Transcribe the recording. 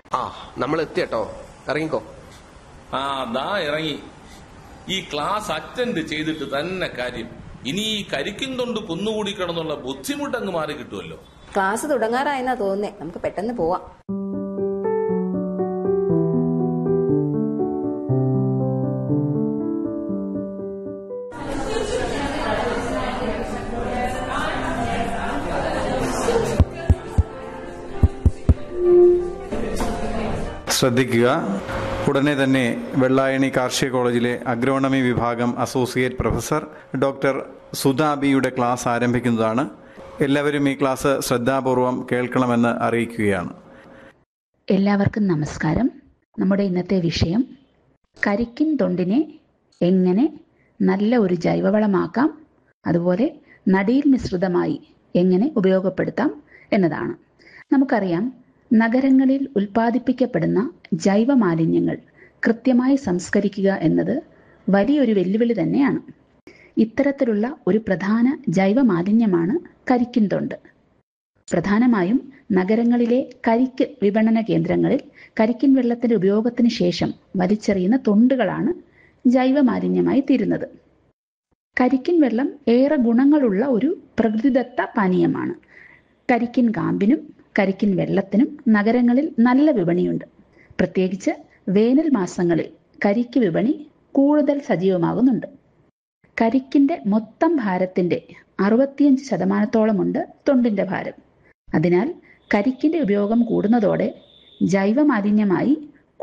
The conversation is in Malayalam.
ആ, നമ്മൾ എത്തിയട്ടോ, ഇറങ്ങിക്കോ. ആ, ദാ ഇറങ്ങി. ഈ ക്ലാസ് അറ്റൻഡ് ചെയ്തിട്ട് തന്നെ കാര്യം. ഇനി ഈ കരിക്കും തൊണ്ട് കുന്നുകൂടി കിടന്നുള്ള ബുദ്ധിമുട്ടങ്ങ് മാറി കിട്ടുമല്ലോ. ക്ലാസ് തുടങ്ങാറായെന്നാ തോന്നുന്നേ, നമുക്ക് പെട്ടെന്ന് പോവാം. ശ്രദ്ധിക്കുക, ഉടനെ തന്നെ വെള്ളായണി കാർഷിക കോളേജിലെ അഗ്രോണമി വിഭാഗം അസോസിയേറ്റ് പ്രൊഫസർ ഡോക്ടർ സുധാബിയുടെ ക്ലാസ് ആരംഭിക്കുന്നതാണ്. എല്ലാവരും ഈ ക്ലാസ് ശ്രദ്ധാപൂർവം കേൾക്കണമെന്ന് അറിയിക്കുകയാണ്. എല്ലാവർക്കും നമസ്കാരം. നമ്മുടെ ഇന്നത്തെ വിഷയം കരിക്കിൻ തൊണ്ടിനെ എങ്ങനെ നല്ല ഒരു ജൈവവളമാക്കാം, അതുപോലെ നടീൽ മിശ്രിതമായി എങ്ങനെ ഉപയോഗപ്പെടുത്താം എന്നതാണ്. നമുക്കറിയാം, നഗരങ്ങളിൽ ഉൽപ്പാദിപ്പിക്കപ്പെടുന്ന ജൈവ മാലിന്യങ്ങൾ കൃത്യമായി സംസ്കരിക്കുക എന്നത് വലിയൊരു വെല്ലുവിളി തന്നെയാണ്. ഇത്തരത്തിലുള്ള ഒരു പ്രധാന ജൈവ മാലിന്യമാണ് കരിക്കിൻ തൊണ്ട്. പ്രധാനമായും നഗരങ്ങളിലെ കരിക്ക് വിപണന കേന്ദ്രങ്ങളിൽ കരിക്കിൻ വെള്ളത്തിന്റെ ഉപയോഗത്തിന് ശേഷം വലിച്ചെറിയുന്ന തൊണ്ടുകളാണ് ജൈവ മാലിന്യമായി തീരുന്നത്. കരിക്കിൻ വെള്ളം ഏറെ ഗുണങ്ങളുള്ള ഒരു പ്രകൃതിദത്ത പാനീയമാണ്. കരിക്കിൻ കാമ്പിനും കരിക്കിൻ വെള്ളത്തിനും നഗരങ്ങളിൽ നല്ല വിപണിയുണ്ട്. പ്രത്യേകിച്ച് വേനൽ മാസങ്ങളിൽ കരിക്ക് വിപണി കൂടുതൽ സജീവമാകുന്നുണ്ട്. കരിക്കിന്റെ മൊത്തം ഭാരത്തിന്റെ 65% തൊണ്ടിന്റെ ഭാരം. അതിനാൽ കരിക്കിന്റെ ഉപയോഗം കൂടുന്നതോടെ ജൈവ മാലിന്യമായി